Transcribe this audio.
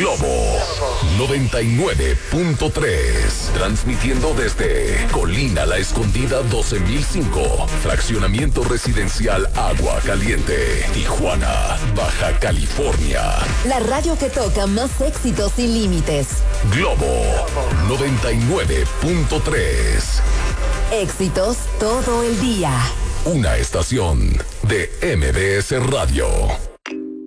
Globo 99.3. Transmitiendo desde Colina La Escondida 12005. Fraccionamiento residencial Agua Caliente. Tijuana, Baja California. La radio que toca más éxitos sin límites. Globo 99.3. Éxitos todo el día. Una estación de MBS Radio.